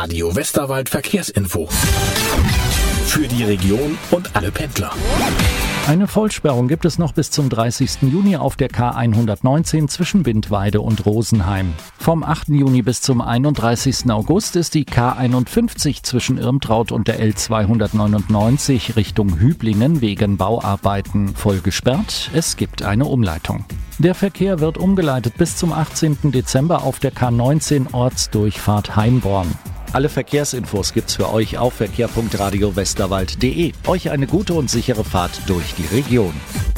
Radio Westerwald Verkehrsinfo. Für die Region und alle Pendler. Eine Vollsperrung gibt es noch bis zum 30. Juni auf der K119 zwischen Windweide und Rosenheim. Vom 8. Juni bis zum 31. August ist die K51 zwischen Irmtraut und der L299 Richtung Hüblingen wegen Bauarbeiten voll gesperrt. Es gibt eine Umleitung. Der Verkehr wird umgeleitet bis zum 18. Dezember auf der K19 Ortsdurchfahrt Heimborn. Alle Verkehrsinfos gibt's für euch auf verkehr.radiowesterwald.de. Euch eine gute und sichere Fahrt durch die Region.